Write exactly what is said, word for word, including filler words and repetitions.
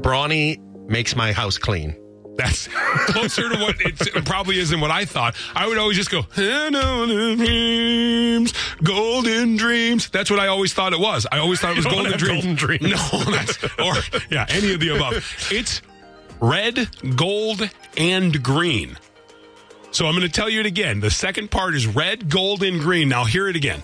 Brawny makes my house clean. That's closer to what it probably isn't what I thought. I would always just go, dreams, golden dreams. That's what I always thought it was. I always thought it was golden dreams. golden dreams. No, that's, or, yeah, any of the above. It's red, gold, and green. So I'm going to tell you it again. The second part is red, gold, and green. Now hear it again.